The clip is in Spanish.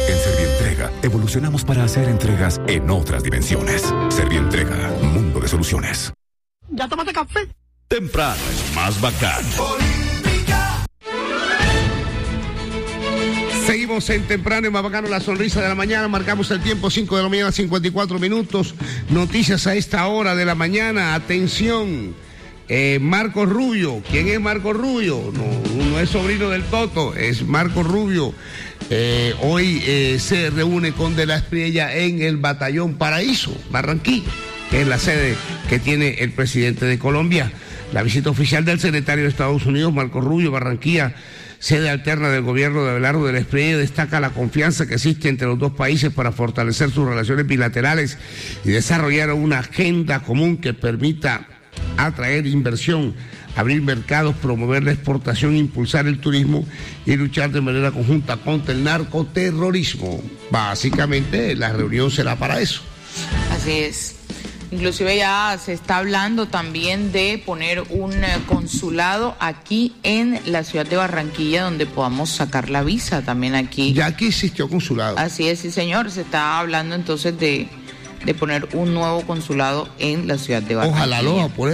En Servientrega, evolucionamos para hacer entregas en otras dimensiones. Servientrega, mundo de soluciones. ¿Ya tomaste café? Temprano es más bacano. Seguimos en Temprano y más bacano, la sonrisa de la mañana. Marcamos el tiempo, 5 de la mañana, 54 minutos. Noticias a esta hora de la mañana. Atención, Marco Rubio. ¿Quién es Marco Rubio? No es sobrino del Toto, es Marco Rubio. Hoy se reúne con De la Espriella en el Batallón Paraíso, Barranquilla, que es la sede que tiene el presidente de Colombia. La visita oficial del secretario de Estados Unidos, Marco Rubio, Barranquilla, sede alterna del gobierno de Abelardo De la Espriella, destaca la confianza que existe entre los dos países para fortalecer sus relaciones bilaterales y desarrollar una agenda común que permita atraer inversión, abrir mercados, promover la exportación, impulsar el turismo y luchar de manera conjunta contra el narcoterrorismo. Básicamente la reunión será para eso. Así es. Inclusive ya se está hablando también de poner un consulado aquí en la ciudad de Barranquilla donde podamos sacar la visa también aquí. Ya aquí existió consulado. Así es, sí señor. Se está hablando entonces de poner un nuevo consulado en la ciudad de Barranquilla. Ojalá lo apure